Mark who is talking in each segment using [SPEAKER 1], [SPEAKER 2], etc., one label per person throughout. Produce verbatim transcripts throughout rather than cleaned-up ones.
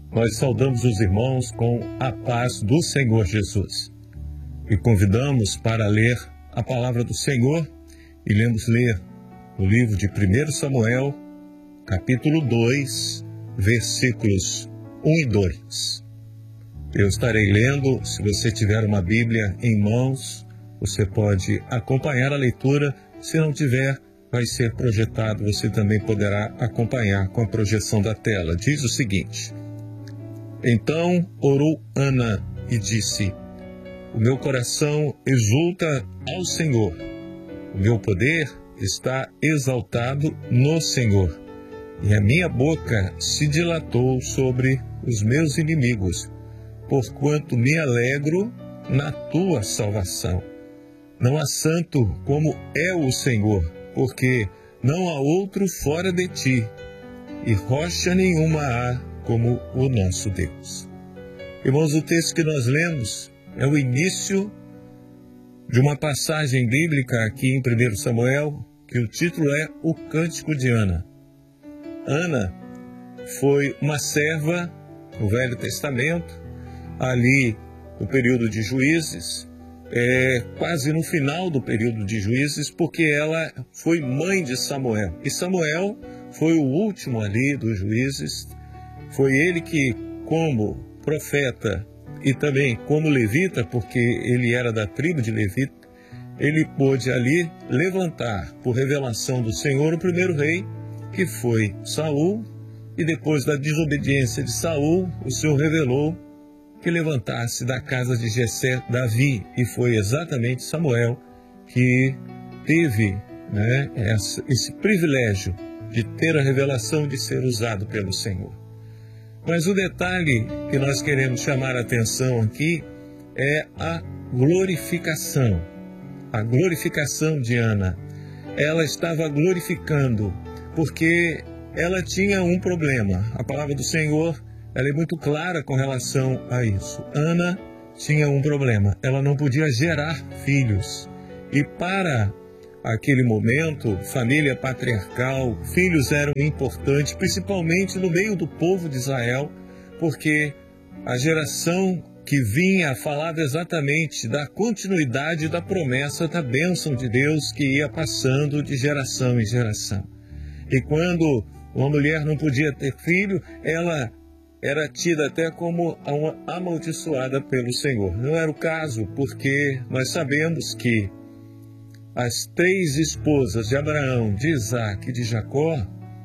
[SPEAKER 1] Nós saudamos os irmãos com a paz do Senhor Jesus e convidamos para ler a palavra do Senhor e iremos ler o livro de primeiro Samuel, capítulo dois, versículos um e dois. Eu estarei lendo. Se você tiver uma Bíblia em mãos, você pode acompanhar a leitura. Se não tiver, vai ser projetado, você também poderá acompanhar com a projeção da tela. Diz o seguinte: Então orou Ana e disse: O meu coração exulta ao Senhor, o meu poder está exaltado no Senhor, e a minha boca se dilatou sobre os meus inimigos, porquanto me alegro na tua salvação. Não há santo como é o Senhor, porque não há outro fora de ti, e rocha nenhuma há como o nosso Deus. Irmãos, o texto que nós lemos é o início de uma passagem bíblica aqui em primeiro Samuel, que o título é O Cântico de Ana. Ana foi uma serva no Velho Testamento, ali no período de Juízes, é, quase no final do período de Juízes, porque ela foi mãe de Samuel. E Samuel foi o último ali dos Juízes. Foi ele que, como profeta e também como levita, porque ele era da tribo de Levi, ele pôde ali levantar, por revelação do Senhor, o primeiro rei, que foi Saul, e depois da desobediência de Saul, o Senhor revelou que levantasse da casa de Jessé Davi, e foi exatamente Samuel que teve, né, essa, esse privilégio de ter a revelação de ser usado pelo Senhor. Mas o detalhe que nós queremos chamar a atenção aqui é a glorificação. A glorificação de Ana. Ela estava glorificando porque ela tinha um problema. A palavra do Senhor, ela é muito clara com relação a isso. Ana tinha um problema. Ela não podia gerar filhos. E para aquele momento, família patriarcal, filhos eram importantes, principalmente no meio do povo de Israel, porque a geração que vinha falava exatamente da continuidade da promessa da bênção de Deus que ia passando de geração em geração. E quando uma mulher não podia ter filho, ela era tida até como uma amaldiçoada pelo Senhor. Não era o caso, porque nós sabemos que as três esposas de Abraão, de Isaac e de Jacó,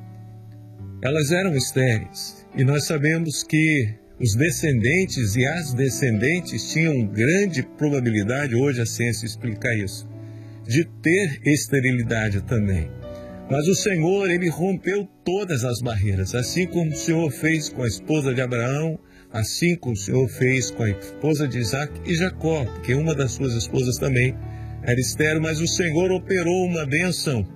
[SPEAKER 1] elas eram estéreis. E nós sabemos que os descendentes e as descendentes tinham grande probabilidade, hoje a ciência explica isso, de ter esterilidade também. Mas o Senhor, ele rompeu todas as barreiras, assim como o Senhor fez com a esposa de Abraão, assim como o Senhor fez com a esposa de Isaac e Jacó, porque uma das suas esposas também era estéril, mas o Senhor operou uma bênção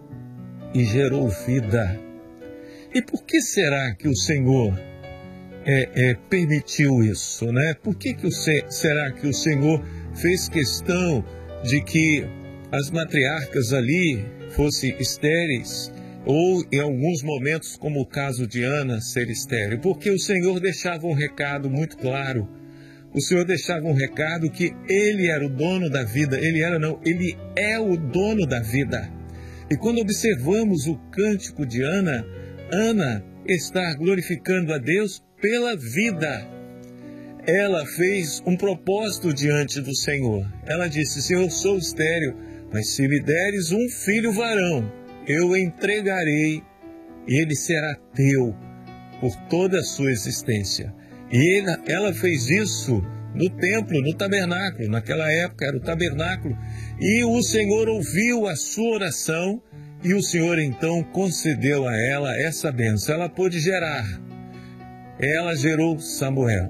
[SPEAKER 1] e gerou vida. E por que será que o Senhor é, é, permitiu isso, né? Por que, que o, será que o Senhor fez questão de que as matriarcas ali fossem estéreis, ou em alguns momentos, como o caso de Ana, ser estéril? Porque o Senhor deixava um recado muito claro. O Senhor deixava um recado que Ele era o dono da vida. Ele era não, Ele é o dono da vida. E quando observamos o cântico de Ana, Ana está glorificando a Deus pela vida. Ela fez um propósito diante do Senhor. Ela disse: Senhor, eu sou estéril, mas se me deres um filho varão, eu entregarei e ele será teu por toda a sua existência. E ela, ela fez isso no templo, no tabernáculo. Naquela época era o tabernáculo. E o Senhor ouviu a sua oração e o Senhor então concedeu a ela essa bênção. Ela pôde gerar. Ela gerou Samuel.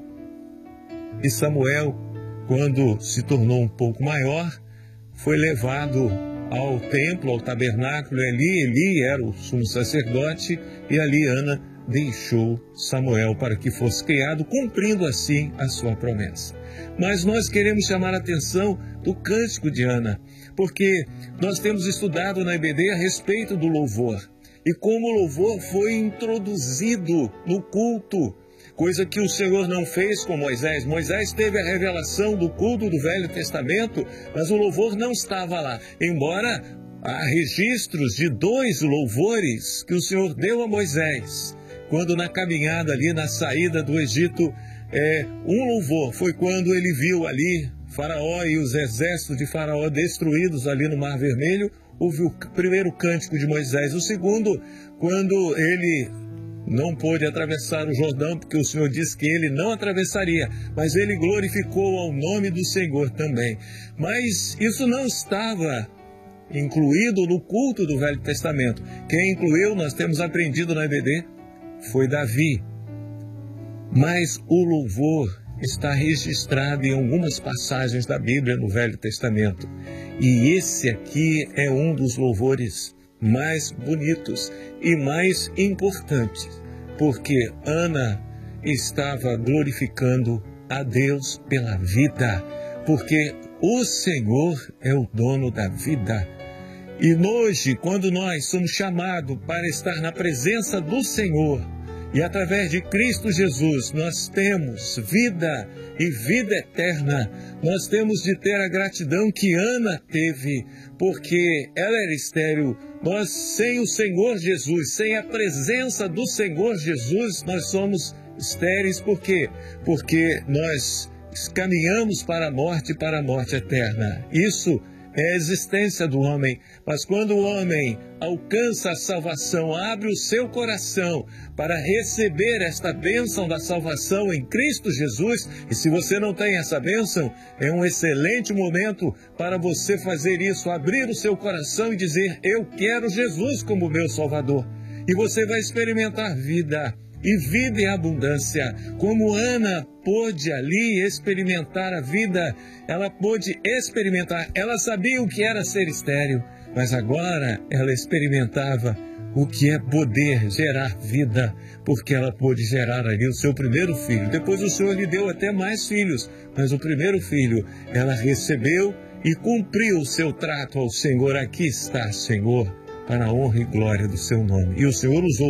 [SPEAKER 1] E Samuel, quando se tornou um pouco maior, foi levado ao templo, ao tabernáculo. Eli, Eli era o sumo sacerdote, e ali Ana deixou Samuel para que fosse criado, cumprindo assim a sua promessa. Mas nós queremos chamar a atenção do cântico de Ana, porque nós temos estudado na I B D a respeito do louvor, e como o louvor foi introduzido no culto. coisa que o Senhor não fez com Moisés. Moisés teve a revelação do culto do Velho Testamento, mas o louvor não estava lá, embora há registros de dois louvores que o Senhor deu a Moisés, quando na caminhada ali, na saída do Egito, é, um louvor foi quando ele viu ali Faraó e os exércitos de Faraó destruídos ali no Mar Vermelho. Houve o primeiro cântico de Moisés. O segundo, quando ele não pôde atravessar o Jordão, porque o Senhor disse que ele não atravessaria, mas ele glorificou ao nome do Senhor também. Mas isso não estava incluído no culto do Velho Testamento. Quem incluiu, nós temos aprendido na E B D, foi Davi. Mas o louvor está registrado em algumas passagens da Bíblia no Velho Testamento. E esse aqui é um dos louvores mais bonitos e mais importantes, porque Ana estava glorificando a Deus pela vida, porque o Senhor é o dono da vida. E hoje, quando nós somos chamados para estar na presença do Senhor, e através de Cristo Jesus nós temos vida e vida eterna, nós temos de ter a gratidão que Ana teve, porque ela era estéril. Nós, sem o Senhor Jesus, sem a presença do Senhor Jesus, nós somos estéreis. Por quê? Porque nós caminhamos para a morte, para a morte eterna. Isso é a existência do homem. Mas quando o homem alcança a salvação, abre o seu coração para receber esta bênção da salvação em Cristo Jesus, e se você não tem essa bênção, é um excelente momento para você fazer isso, abrir o seu coração e dizer: eu quero Jesus como meu Salvador. E você vai experimentar vida, e vida em abundância. Como Ana pôde ali experimentar a vida, ela pôde experimentar, ela sabia o que era ser estéril, mas agora ela experimentava o que é poder gerar vida, porque ela pôde gerar ali o seu primeiro filho. Depois o Senhor lhe deu até mais filhos, mas o primeiro filho ela recebeu e cumpriu o seu trato ao Senhor. Aqui está, Senhor, para a honra e glória do seu nome. E o Senhor usou